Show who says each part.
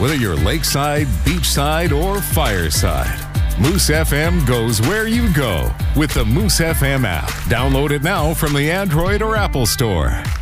Speaker 1: Whether you're lakeside, beachside, or fireside, Moose FM goes where you go with the Moose FM app. Download it now from the Android or Apple Store.